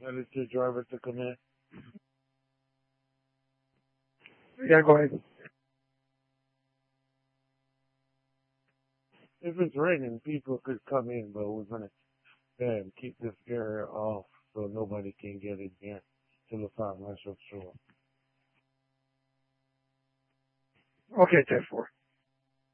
That is the driver to come in. Yeah, go ahead. If it's raining, people could come in, but we're gonna keep this area off so nobody can get in here to the financial shore. Okay, 10-4.